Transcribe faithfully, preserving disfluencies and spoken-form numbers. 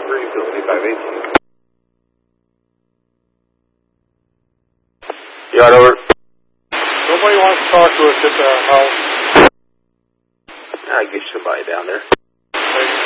Greenfield, eighty-five eighteen. Yard over. Nobody wants to talk to us at the house. I get somebody down there.